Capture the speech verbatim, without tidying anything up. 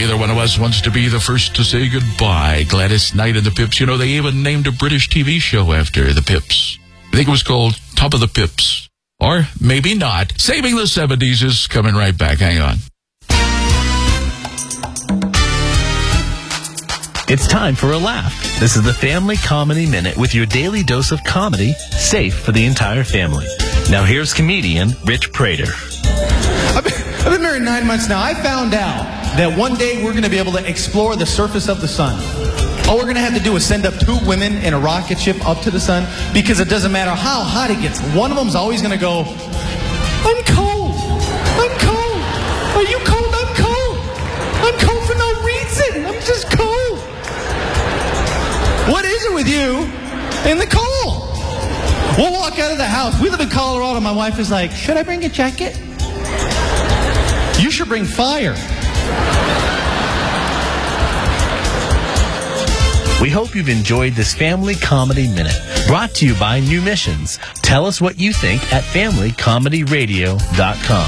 Neither one of us wants to be the first to say goodbye. Gladys Knight and the Pips. You know, they even named a British T V show after the Pips. I think it was called Top of the Pips. Or maybe not. Saving the seventies is coming right back. Hang on. It's time for a laugh. This is the Family Comedy Minute with your daily dose of comedy, safe for the entire family. Now here's comedian Rich Prater. I've been, I've been married nine months now. I found out that one day we're going to be able to explore the surface of the sun. All we're going to have to do is send up two women in a rocket ship up to the sun, because it doesn't matter how hot it gets. One of them's always going to go, I'm cold. I'm cold. Are you cold? I'm cold. I'm cold for no reason. I'm just cold. What is it with you and the cold? We'll walk out of the house. We live in Colorado. My wife is like, should I bring a jacket? You should bring fire. We hope you've enjoyed this Family Comedy Minute, brought to you by New Missions. Tell us what you think at family comedy radio dot com.